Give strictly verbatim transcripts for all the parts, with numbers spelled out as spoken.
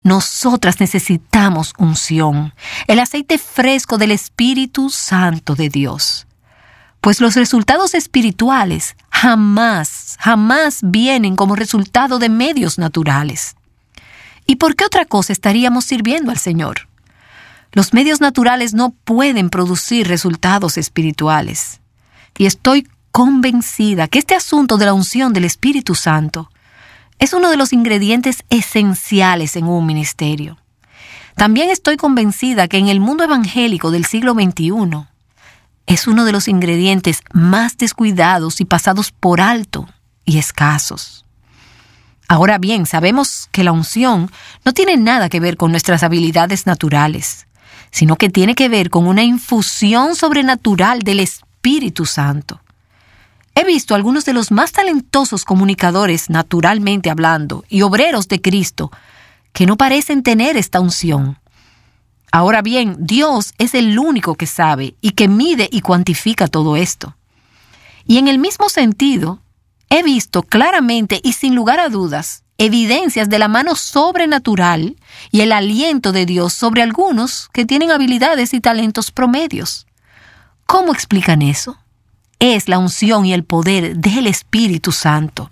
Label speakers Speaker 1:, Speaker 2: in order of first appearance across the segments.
Speaker 1: Nosotras necesitamos unción, el aceite fresco del Espíritu Santo de Dios. Pues los resultados espirituales jamás, jamás vienen como resultado de medios naturales. ¿Y por qué otra cosa estaríamos sirviendo al Señor? Los medios naturales no pueden producir resultados espirituales. Y estoy convencida que este asunto de la unción del Espíritu Santo es uno de los ingredientes esenciales en un ministerio. También estoy convencida que en el mundo evangélico del siglo veintiuno es uno de los ingredientes más descuidados y pasados por alto y escasos. Ahora bien, sabemos que la unción no tiene nada que ver con nuestras habilidades naturales, sino que tiene que ver con una infusión sobrenatural del Espíritu Santo. He visto a algunos de los más talentosos comunicadores, naturalmente hablando, y obreros de Cristo, que no parecen tener esta unción. Ahora bien, Dios es el único que sabe y que mide y cuantifica todo esto. Y en el mismo sentido, he visto claramente y sin lugar a dudas evidencias de la mano sobrenatural y el aliento de Dios sobre algunos que tienen habilidades y talentos promedios. ¿Cómo explican eso? Es la unción y el poder del Espíritu Santo.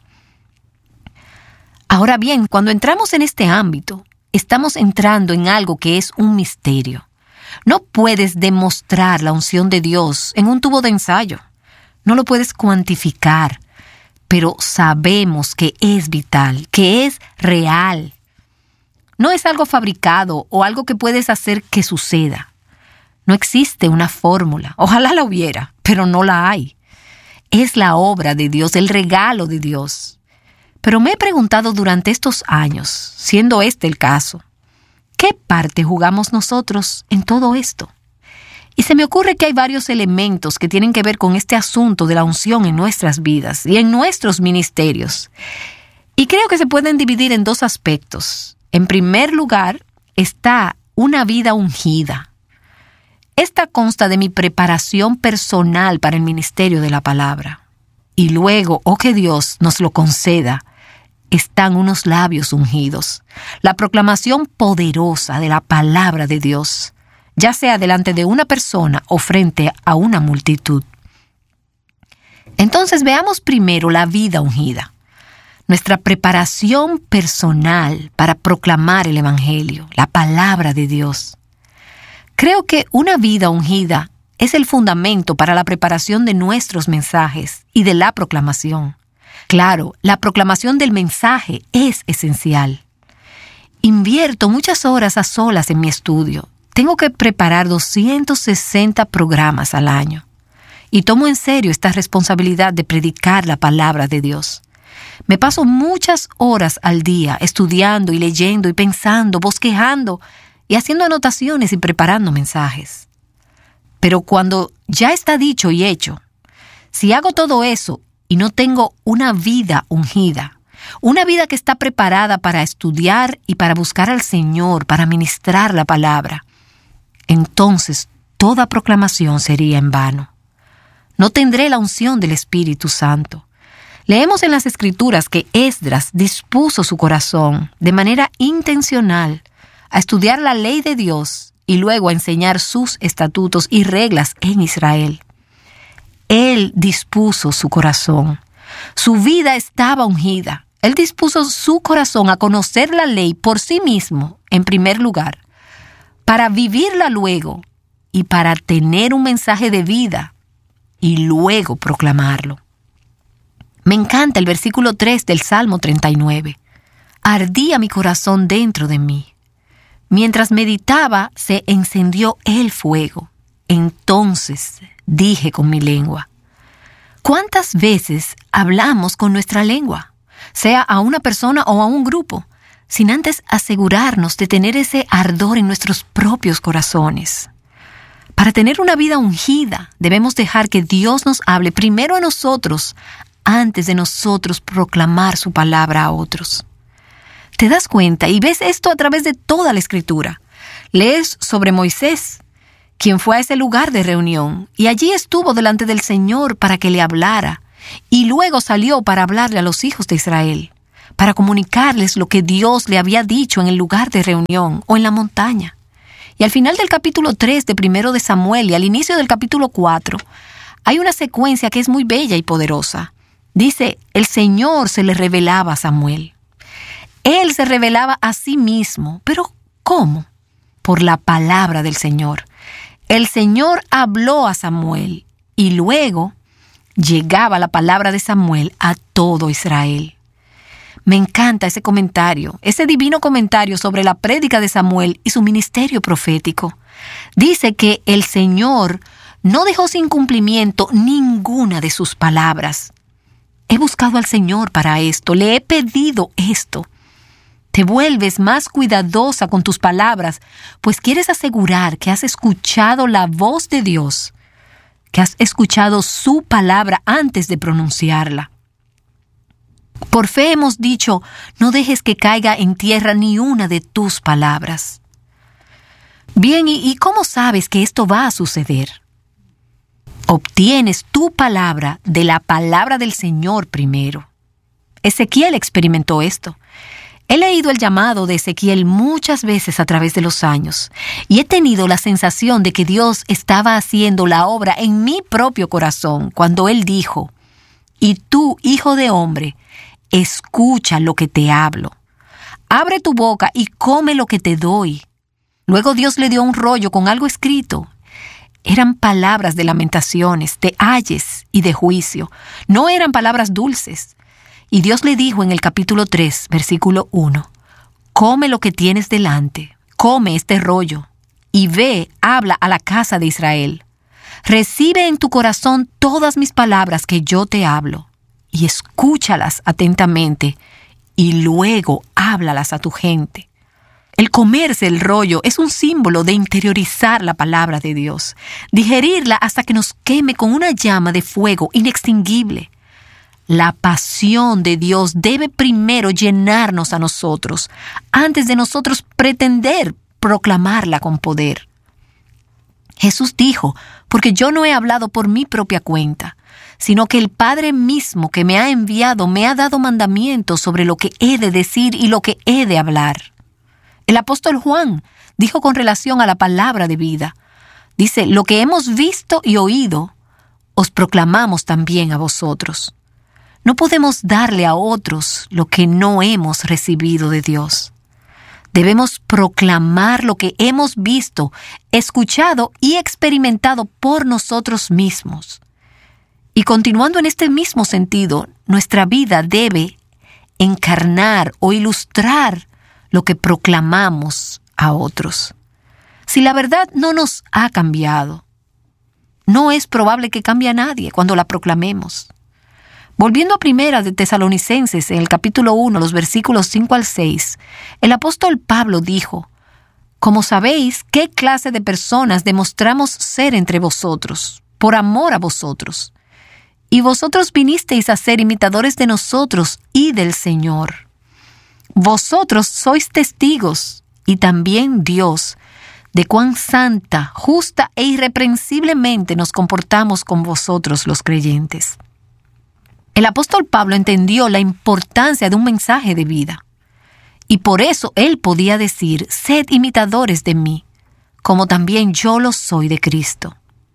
Speaker 1: Ahora bien, cuando entramos en este ámbito, estamos entrando en algo que es un misterio. No puedes demostrar la unción de Dios en un tubo de ensayo. No lo puedes cuantificar, pero sabemos que es vital, que es real. No es algo fabricado o algo que puedes hacer que suceda. No existe una fórmula. Ojalá la hubiera, pero no la hay. Es la obra de Dios, el regalo de Dios. Pero me he preguntado durante estos años, siendo este el caso, ¿qué parte jugamos nosotros en todo esto? Y se me ocurre que hay varios elementos que tienen que ver con este asunto de la unción en nuestras vidas y en nuestros ministerios. Y creo que se pueden dividir en dos aspectos. En primer lugar, está una vida ungida. Esta consta de mi preparación personal para el ministerio de la palabra. Y luego, oh que Dios nos lo conceda, están unos labios ungidos. La proclamación poderosa de la palabra de Dios, ya sea delante de una persona o frente a una multitud. Entonces veamos primero la vida ungida. Nuestra preparación personal para proclamar el Evangelio, la palabra de Dios. Creo que una vida ungida es el fundamento para la preparación de nuestros mensajes y de la proclamación. Claro, la proclamación del mensaje es esencial. Invierto muchas horas a solas en mi estudio. Tengo que preparar doscientos sesenta programas al año. Y tomo en serio esta responsabilidad de predicar la palabra de Dios. Me paso muchas horas al día estudiando y leyendo y pensando, bosquejando y haciendo anotaciones y preparando mensajes. Pero cuando ya está dicho y hecho, si hago todo eso y no tengo una vida ungida, una vida que está preparada para estudiar y para buscar al Señor, para ministrar la palabra, entonces toda proclamación sería en vano. No tendré la unción del Espíritu Santo. Leemos en las Escrituras que Esdras dispuso su corazón de manera intencional a estudiar la ley de Dios y luego a enseñar sus estatutos y reglas en Israel. Él dispuso su corazón. Su vida estaba ungida. Él dispuso su corazón a conocer la ley por sí mismo, en primer lugar, para vivirla luego y para tener un mensaje de vida y luego proclamarlo. Me encanta el versículo tres del Salmo treinta y nueve. Ardía mi corazón dentro de mí. Mientras meditaba, se encendió el fuego. Entonces dije con mi lengua. ¿Cuántas veces hablamos con nuestra lengua, sea a una persona o a un grupo, sin antes asegurarnos de tener ese ardor en nuestros propios corazones? Para tener una vida ungida, debemos dejar que Dios nos hable primero a nosotros, antes de nosotros proclamar su palabra a otros. ¿Te das cuenta? Y ves esto a través de toda la Escritura. Lees sobre Moisés, quien fue a ese lugar de reunión, y allí estuvo delante del Señor para que le hablara, y luego salió para hablarle a los hijos de Israel. para comunicarles lo que Dios le había dicho en el lugar de reunión o en la montaña. Y al final del capítulo tres de Primero de Samuel y al inicio del capítulo cuatro, hay una secuencia que es muy bella y poderosa. Dice, el Señor se le revelaba a Samuel. Él se revelaba a sí mismo. ¿Pero cómo? Por la palabra del Señor. El Señor habló a Samuel y luego llegaba la palabra de Samuel a todo Israel. Me encanta ese comentario, ese divino comentario sobre la prédica de Samuel y su ministerio profético. Dice que el Señor no dejó sin cumplimiento ninguna de sus palabras. He buscado al Señor para esto, le he pedido esto. Te vuelves más cuidadosa con tus palabras, pues quieres asegurar que has escuchado la voz de Dios, que has escuchado su palabra antes de pronunciarla. Por fe hemos dicho, no dejes que caiga en tierra ni una de tus palabras. Bien, ¿y, y cómo sabes que esto va a suceder? Obtienes tu palabra de la palabra del Señor primero. Ezequiel experimentó esto. He leído el llamado de Ezequiel muchas veces a través de los años y he tenido la sensación de que Dios estaba haciendo la obra en mi propio corazón cuando Él dijo, «Y tú, hijo de hombre, escucha lo que te hablo. Abre tu boca y come lo que te doy». Luego Dios le dio un rollo con algo escrito. Eran palabras de lamentaciones, de ayes y de juicio. No eran palabras dulces. Y Dios le dijo en el capítulo tres, versículo uno, «Come lo que tienes delante, come este rollo, y ve, habla a la casa de Israel. Recibe en tu corazón todas mis palabras que yo te hablo, y escúchalas atentamente, y luego háblalas a tu gente». El comerse el rollo es un símbolo de interiorizar la palabra de Dios, digerirla hasta que nos queme con una llama de fuego inextinguible. La pasión de Dios debe primero llenarnos a nosotros, antes de nosotros pretender proclamarla con poder. Jesús dijo, porque yo no he hablado por mi propia cuenta, sino que el Padre mismo que me ha enviado me ha dado mandamientos sobre lo que he de decir y lo que he de hablar. El apóstol Juan dijo con relación a la palabra de vida, dice, lo que hemos visto y oído, os proclamamos también a vosotros. No podemos darle a otros lo que no hemos recibido de Dios. Debemos proclamar lo que hemos visto, escuchado y experimentado por nosotros mismos. Y continuando en este mismo sentido, nuestra vida debe encarnar o ilustrar lo que proclamamos a otros. Si la verdad no nos ha cambiado, no es probable que cambie a nadie cuando la proclamemos. Volviendo a Primera de Tesalonicenses, en el capítulo uno, los versículos cinco al seis, el apóstol Pablo dijo, «Como sabéis, qué clase de personas demostramos ser entre vosotros, por amor a vosotros. Y vosotros vinisteis a ser imitadores de nosotros y del Señor. Vosotros sois testigos, y también Dios, de cuán santa, justa e irreprensiblemente nos comportamos con vosotros los creyentes». El apóstol Pablo entendió la importancia de un mensaje de vida. Y por eso él podía decir, «Sed imitadores de mí, como también yo lo soy de Cristo».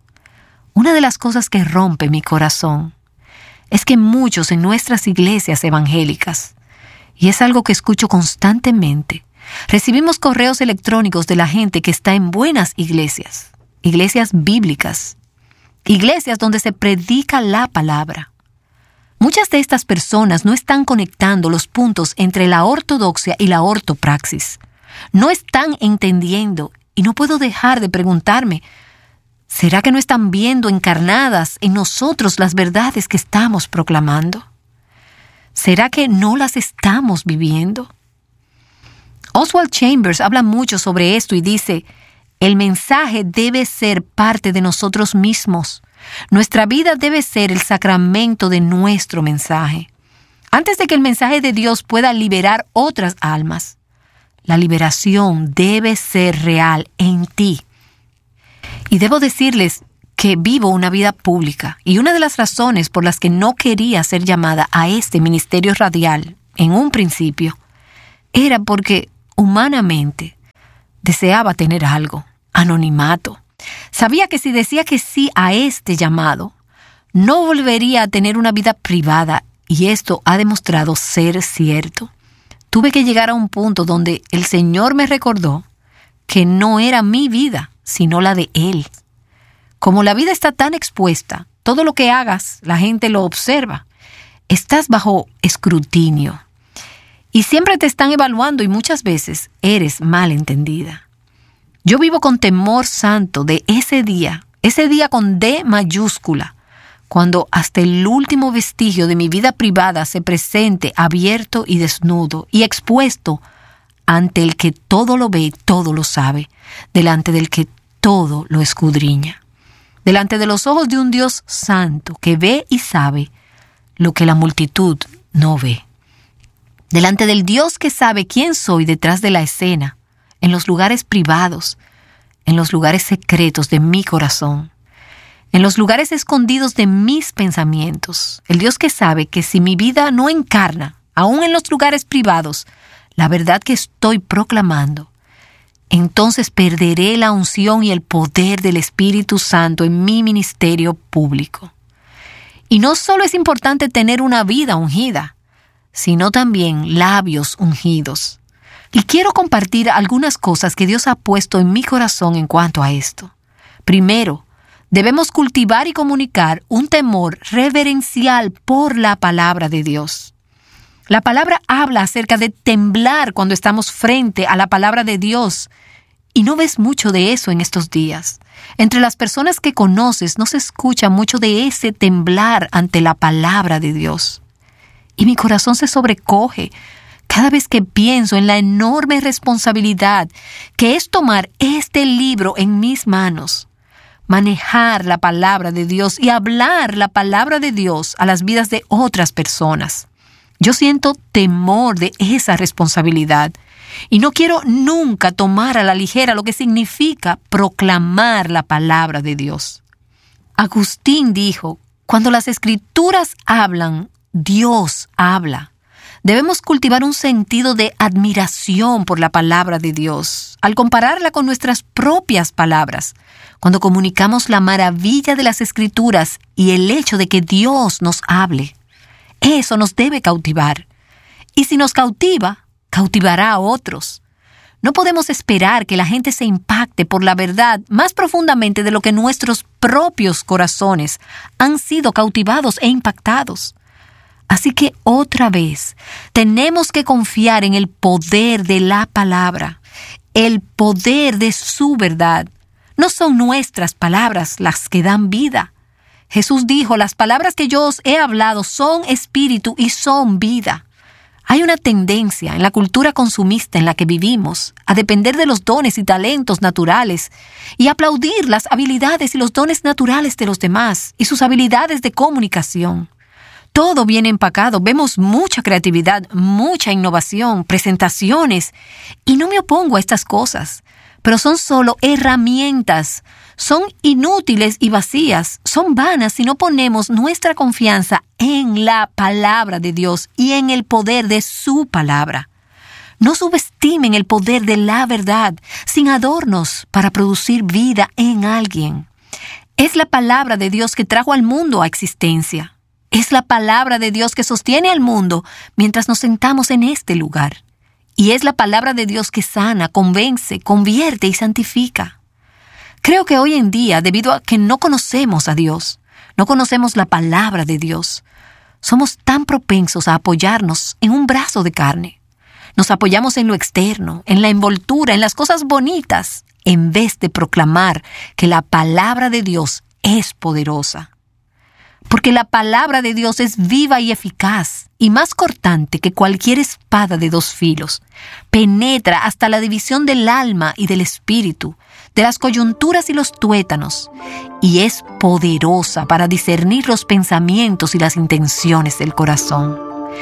Speaker 1: Una de las cosas que rompe mi corazón es que muchos en nuestras iglesias evangélicas, y es algo que escucho constantemente, recibimos correos electrónicos de la gente que está en buenas iglesias, iglesias bíblicas, iglesias donde se predica la palabra. Muchas de estas personas no están conectando los puntos entre la ortodoxia y la ortopraxis. No están entendiendo, y no puedo dejar de preguntarme, ¿será que no están viendo encarnadas en nosotros las verdades que estamos proclamando? ¿Será que no las estamos viviendo? Oswald Chambers habla mucho sobre esto y dice, el mensaje debe ser parte de nosotros mismos. Nuestra vida debe ser el sacramento de nuestro mensaje. Antes de que el mensaje de Dios pueda liberar otras almas, la liberación debe ser real en ti. Y debo decirles que vivo una vida pública, y una de las razones por las que no quería ser llamada a este ministerio radial en un principio, era porque humanamente deseaba tener algo, anonimato. Sabía que si decía que sí a este llamado, no volvería a tener una vida privada, y esto ha demostrado ser cierto. Tuve que llegar a un punto donde el Señor me recordó que no era mi vida, sino la de Él. Como la vida está tan expuesta, todo lo que hagas, la gente lo observa. Estás bajo escrutinio. Y siempre te están evaluando y muchas veces eres mal entendida. Yo vivo con temor santo de ese día, ese día con D mayúscula, cuando hasta el último vestigio de mi vida privada se presente abierto y desnudo y expuesto ante el que todo lo ve y todo lo sabe, delante del que todo lo escudriña, delante de los ojos de un Dios santo que ve y sabe lo que la multitud no ve, delante del Dios que sabe quién soy detrás de la escena, en los lugares privados, en los lugares secretos de mi corazón, en los lugares escondidos de mis pensamientos, el Dios que sabe que si mi vida no encarna, aún en los lugares privados, la verdad que estoy proclamando, entonces perderé la unción y el poder del Espíritu Santo en mi ministerio público. Y no solo es importante tener una vida ungida, sino también labios ungidos. Y quiero compartir algunas cosas que Dios ha puesto en mi corazón en cuanto a esto. Primero, debemos cultivar y comunicar un temor reverencial por la palabra de Dios. La palabra habla acerca de temblar cuando estamos frente a la palabra de Dios. Y no ves mucho de eso en estos días. Entre las personas que conoces no se escucha mucho de ese temblar ante la palabra de Dios. Y mi corazón se sobrecoge cada vez que pienso en la enorme responsabilidad que es tomar este libro en mis manos, manejar la palabra de Dios y hablar la palabra de Dios a las vidas de otras personas. Yo siento temor de esa responsabilidad y no quiero nunca tomar a la ligera lo que significa proclamar la palabra de Dios. Agustín dijo, cuando las Escrituras hablan, Dios habla. Debemos cultivar un sentido de admiración por la palabra de Dios, al compararla con nuestras propias palabras, cuando comunicamos la maravilla de las Escrituras y el hecho de que Dios nos hable. Eso nos debe cautivar. Y si nos cautiva, cautivará a otros. No podemos esperar que la gente se impacte por la verdad más profundamente de lo que nuestros propios corazones han sido cautivados e impactados. Así que otra vez, tenemos que confiar en el poder de la palabra, el poder de su verdad. No son nuestras palabras las que dan vida. Jesús dijo, las palabras que yo os he hablado son espíritu y son vida. Hay una tendencia en la cultura consumista en la que vivimos a depender de los dones y talentos naturales y aplaudir las habilidades y los dones naturales de los demás y sus habilidades de comunicación. Todo bien empacado, vemos mucha creatividad, mucha innovación, presentaciones, y no me opongo a estas cosas, pero son solo herramientas. Son inútiles y vacías, son vanas si no ponemos nuestra confianza en la palabra de Dios y en el poder de su palabra. No subestimen el poder de la verdad sin adornos para producir vida en alguien. Es la palabra de Dios que trajo al mundo a existencia. Es la palabra de Dios que sostiene al mundo mientras nos sentamos en este lugar. Y es la palabra de Dios que sana, convence, convierte y santifica. Creo que hoy en día, debido a que no conocemos a Dios, no conocemos la palabra de Dios, somos tan propensos a apoyarnos en un brazo de carne. Nos apoyamos en lo externo, en la envoltura, en las cosas bonitas, en vez de proclamar que la palabra de Dios es poderosa. Porque la palabra de Dios es viva y eficaz, y más cortante que cualquier espada de dos filos. Penetra hasta la división del alma y del espíritu, de las coyunturas y los tuétanos, y es poderosa para discernir los pensamientos y las intenciones del corazón.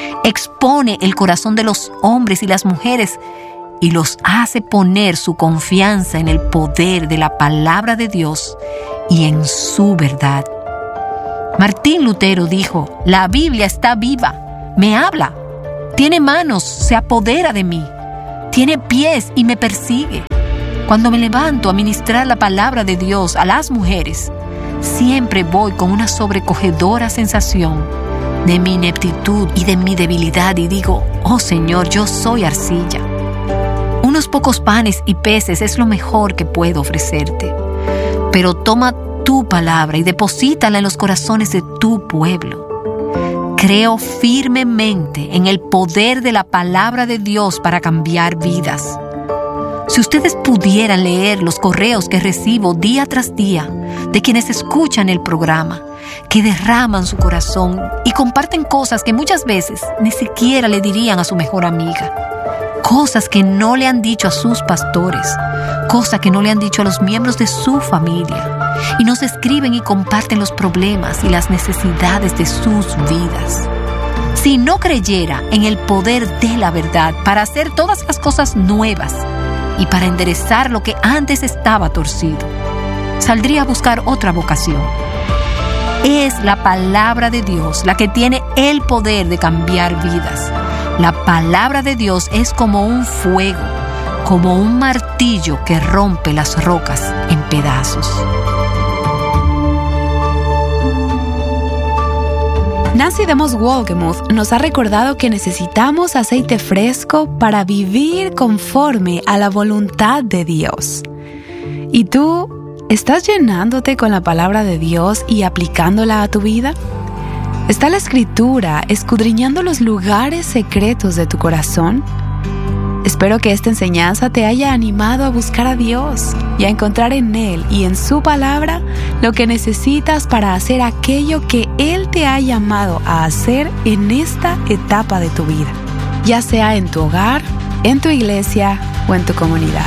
Speaker 1: Expone el corazón de los hombres y las mujeres y los hace poner su confianza en el poder de la palabra de Dios y en su verdad. Martín Lutero dijo, la Biblia está viva, me habla. Tiene manos, se apodera de mí. Tiene pies y me persigue. Cuando me levanto a ministrar la palabra de Dios a las mujeres, siempre voy con una sobrecogedora sensación de mi ineptitud y de mi debilidad y digo, oh Señor, yo soy arcilla. Unos pocos panes y peces es lo mejor que puedo ofrecerte, pero toma tu palabra y deposítala en los corazones de tu pueblo. Creo firmemente en el poder de la palabra de Dios para cambiar vidas. Si ustedes pudieran leer los correos que recibo día tras día de quienes escuchan el programa, que derraman su corazón y comparten cosas que muchas veces ni siquiera le dirían a su mejor amiga, cosas que no le han dicho a sus pastores, cosas que no le han dicho a los miembros de su familia, y nos escriben y comparten los problemas y las necesidades de sus vidas. Si no creyera en el poder de la verdad para hacer todas las cosas nuevas y para enderezar lo que antes estaba torcido, saldría a buscar otra vocación. Es la palabra de Dios la que tiene el poder de cambiar vidas. La palabra de Dios es como un fuego, como un martillo que rompe las rocas en pedazos.
Speaker 2: Nancy DeMoss Wolgemuth nos ha recordado que necesitamos aceite fresco para vivir conforme a la voluntad de Dios. ¿Y tú estás llenándote con la palabra de Dios y aplicándola a tu vida? ¿Está la Escritura escudriñando los lugares secretos de tu corazón? Espero que esta enseñanza te haya animado a buscar a Dios y a encontrar en Él y en su palabra lo que necesitas para hacer aquello que Él te ha llamado a hacer en esta etapa de tu vida, ya sea en tu hogar, en tu iglesia o en tu comunidad.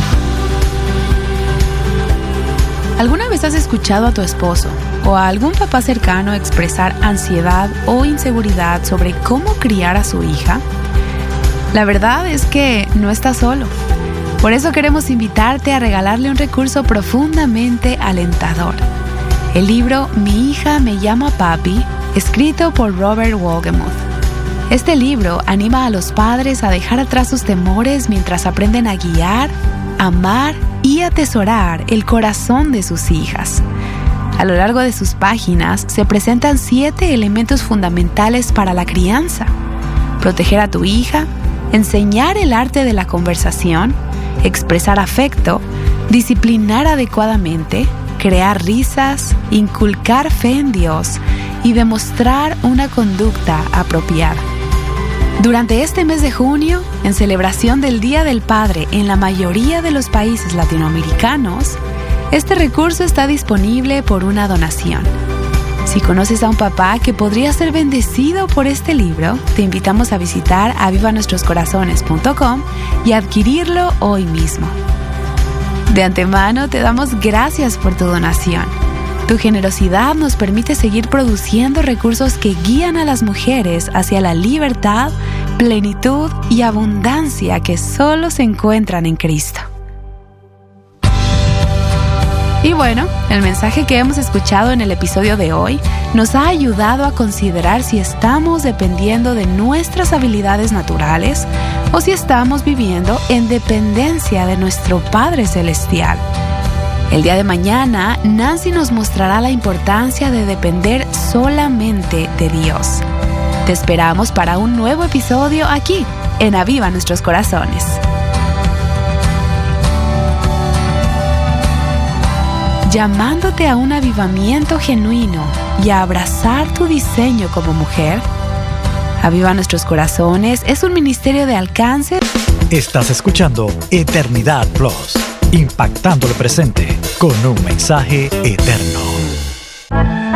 Speaker 2: ¿Alguna vez has escuchado a tu esposo o a algún papá cercano expresar ansiedad o inseguridad sobre cómo criar a su hija? La verdad es que no estás solo. Por eso queremos invitarte a regalarle un recurso profundamente alentador. El libro Mi hija me llama papi, escrito por Robert Wolgemuth. Este libro anima a los padres a dejar atrás sus temores mientras aprenden a guiar, amar y atesorar el corazón de sus hijas. A lo largo de sus páginas se presentan siete elementos fundamentales para la crianza: proteger a tu hija, enseñar el arte de la conversación, expresar afecto, disciplinar adecuadamente, crear risas, inculcar fe en Dios y demostrar una conducta apropiada. Durante este mes de junio, en celebración del Día del Padre en la mayoría de los países latinoamericanos, este recurso está disponible por una donación. Si conoces a un papá que podría ser bendecido por este libro, te invitamos a visitar aviva nuestros corazones punto com y adquirirlo hoy mismo. De antemano te damos gracias por tu donación. Tu generosidad nos permite seguir produciendo recursos que guían a las mujeres hacia la libertad, plenitud y abundancia que solo se encuentran en Cristo. Y bueno, el mensaje que hemos escuchado en el episodio de hoy nos ha ayudado a considerar si estamos dependiendo de nuestras habilidades naturales o si estamos viviendo en dependencia de nuestro Padre Celestial. El día de mañana, Nancy nos mostrará la importancia de depender solamente de Dios. Te esperamos para un nuevo episodio aquí, en Aviva Nuestros Corazones. Llamándote a un avivamiento genuino y a abrazar tu diseño como mujer. Aviva Nuestros Corazones es un ministerio de alcance.
Speaker 3: Estás escuchando Eternidad Plus, impactando el presente con un mensaje eterno.